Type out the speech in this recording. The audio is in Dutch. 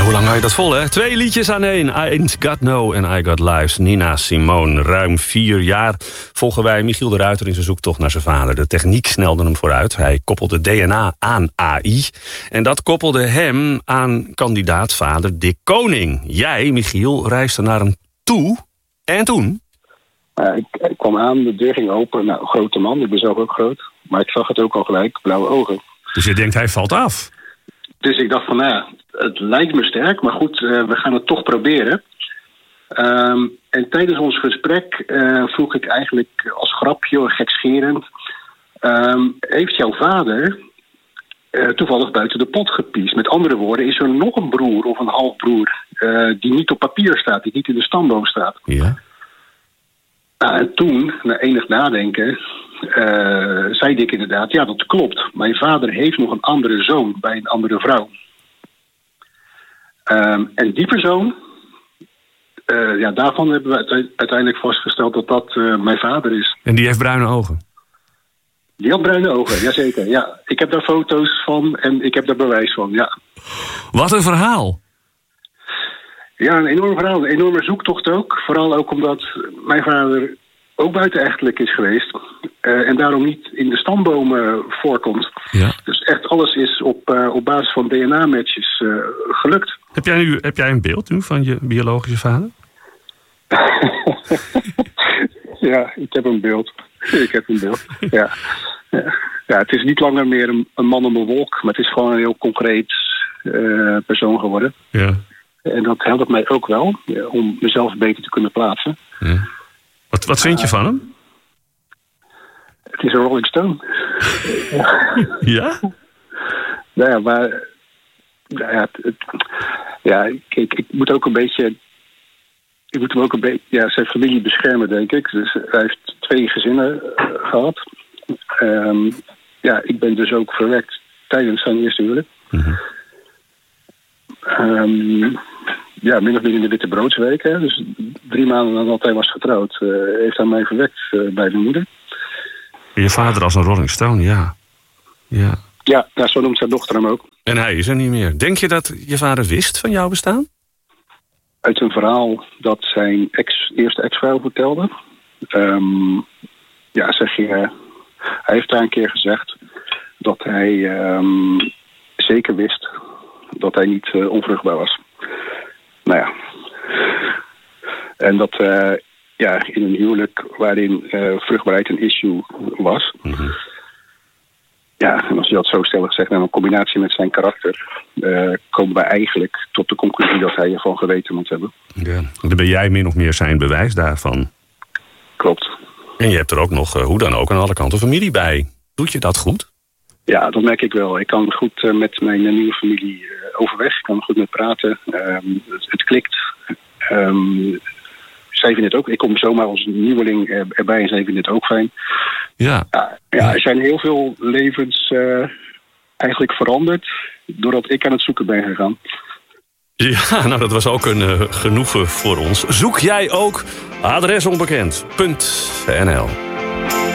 hoe lang hou je dat vol, hè? 2 liedjes aan één. I Ain't Got No and I Got Lives. Nina Simone. Ruim 4 jaar volgen wij Michiel de Ruiter in zijn zoektocht naar zijn vader. De techniek snelde hem vooruit. Hij koppelde DNA aan AI. En dat koppelde hem aan kandidaat-vader Dick Koning. Jij, Michiel, reisde naar hem toe. En toen? Ik kwam aan, de deur ging open. Nou, grote man, ik ben zelf ook groot. Maar ik zag het ook al gelijk, blauwe ogen. Dus je denkt, hij valt af? Dus ik dacht van, het lijkt me sterk, maar goed, we gaan het toch proberen. En tijdens ons gesprek vroeg ik eigenlijk als grapje, gekscherend... heeft jouw vader toevallig buiten de pot gepiest? Met andere woorden, is er nog een broer of een halfbroer... die niet op papier staat, die niet in de stamboom staat? Ja. En toen, na enig nadenken, zei ik inderdaad... ja, dat klopt. Mijn vader heeft nog een andere zoon bij een andere vrouw. En die persoon, daarvan hebben we uiteindelijk vastgesteld dat dat mijn vader is. En die heeft bruine ogen? Die had bruine ogen, jazeker. Ja. Ik heb daar foto's van en ik heb daar bewijs van, ja. Wat een verhaal! Ja, een enorm verhaal. Een enorme zoektocht ook. Vooral ook omdat mijn vader ook buitenechtelijk is geweest. En daarom niet in de stambomen voorkomt. Ja. Dus echt alles is op basis van DNA-matches gelukt. Heb jij een beeld nu van je biologische vader? Ja, ik heb een beeld. Ja. Ja, het is niet langer meer een man op een wolk. Maar het is gewoon een heel concreet persoon geworden. Ja. En dat helpt mij ook wel, om mezelf beter te kunnen plaatsen. Ja. Wat vind je van hem? Het is een Rolling Stone. Ja? Nou ja, maar... ik moet ook een beetje... Ik moet hem ook een beetje... zijn familie beschermen, denk ik. Dus hij heeft 2 gezinnen gehad. Ik ben dus ook verwekt tijdens zijn eerste huwelijk. Mm-hmm. Min of meer in de witte broodsweek. Hè. Dus 3 maanden nadat hij was getrouwd... heeft hij mij verwekt bij de moeder. Je vader als een Rolling Stone, ja. Ja, zo noemt zijn dochter hem ook. En hij is er niet meer. Denk je dat je vader wist van jouw bestaan? Uit een verhaal dat zijn eerste ex-vrouw vertelde. Hij heeft daar een keer gezegd... dat hij zeker wist... dat hij niet onvruchtbaar was. Nou ja. En dat in een huwelijk waarin vruchtbaarheid een issue was. Mm-hmm. Ja, en als je dat zo stellig zegt, in een combinatie met zijn karakter... komen wij eigenlijk tot de conclusie dat hij ervan geweten moet hebben. Ja, dan ben jij min of meer zijn bewijs daarvan. Klopt. En je hebt er ook nog, hoe dan ook, aan alle kanten familie bij. Doet je dat goed? Ja, dat merk ik wel. Ik kan goed met mijn nieuwe familie overweg. Ik kan er goed mee praten. Het klikt. Zij vinden het ook. Ik kom zomaar als nieuweling erbij en zij vinden het ook fijn. Ja. Er zijn heel veel levens eigenlijk veranderd... doordat ik aan het zoeken ben gegaan. Ja, nou dat was ook een genoegen voor ons. Zoek jij ook adresonbekend.nl